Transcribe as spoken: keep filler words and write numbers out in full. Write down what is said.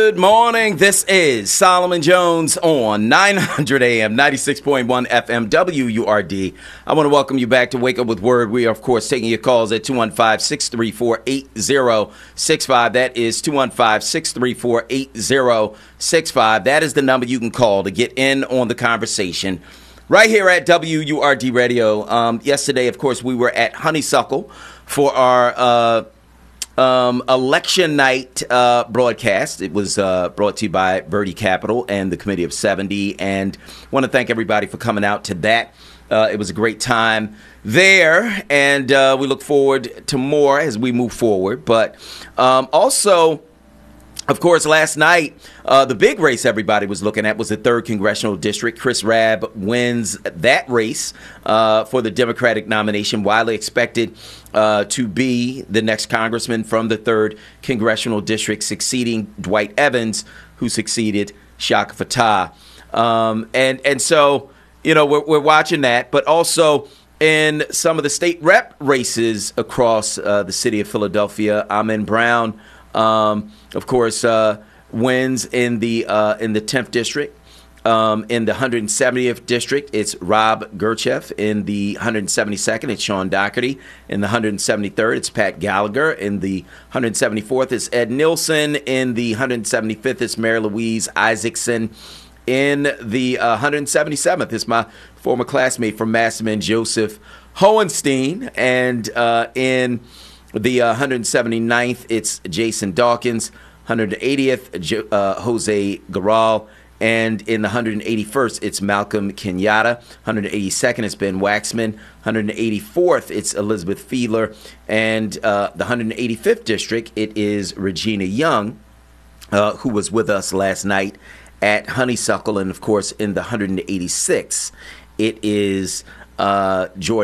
Good morning. This is Solomon Jones on nine hundred A M, ninety-six point one F M, W U R D. I want to welcome you back to Wake Up with Word. We are, of course, taking your calls at two one five, six three four, eight zero six five. That is two one five, six three four, eight zero six five. That is the number you can call to get in on the conversation right here at W U R D Radio. Um, yesterday, of course, we were at Honeysuckle for our uh Um, election night uh, broadcast. It was uh, brought to you by Verde Capital and the Committee of seventy, and want to thank everybody for coming out to that. Uh, it was a great time there, and uh, we look forward to more as we move forward. But um, also, of course, last night, uh, the big race everybody was looking at was the third Congressional District. Chris Rabb wins that race uh, for the Democratic nomination, widely expected uh, to be the next congressman from the third Congressional District, succeeding Dwight Evans, who succeeded Shaka Fatah. Um, and, and so, you know, we're, we're watching that, but also in some of the state rep races across uh, the city of Philadelphia, Amin Brown, Um, of course, uh, wins in the uh, in the tenth district. Um, in the one hundred seventieth district, it's Rob Gerchev. In the one hundred seventy-second, it's Sean Doherty. In the one hundred seventy-third, it's Pat Gallagher. In the one hundred seventy-fourth, it's Ed Nilsen. In the one hundred seventy-fifth, it's Mary Louise Isaacson. In the uh, one hundred seventy-seventh, it's my former classmate from Masterman, Joseph Hohenstein. And uh, in the uh, one hundred seventy-ninth, it's Jason Dawkins. one hundred eightieth, uh, Jose Garral. And in the one hundred eighty-first, it's Malcolm Kenyatta. one hundred eighty-second, it's Ben Waxman. one hundred eighty-fourth, it's Elizabeth Fiedler. And uh, the one hundred eighty-fifth district, it is Regina Young, uh, who was with us last night at Honeysuckle. And, of course, in the one hundred eighty-sixth, it is uh, Jordan